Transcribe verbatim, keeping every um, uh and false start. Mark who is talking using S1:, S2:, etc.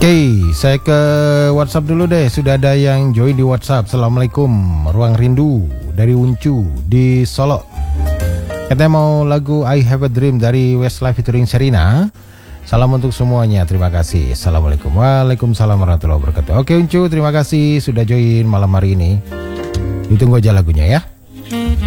S1: Oke, saya ke WhatsApp dulu deh. Sudah ada yang join di WhatsApp. Assalamualaikum, Ruang Rindu dari Uncu di Solo. Katanya mau lagu I Have a Dream dari Westlife featuring Sherina. Salam untuk semuanya, terima kasih. Assalamualaikum. Waalaikumsalam warahmatullahi wabarakatuh. Oke Uncu, terima kasih sudah join malam hari ini. Ditunggu aja lagunya ya.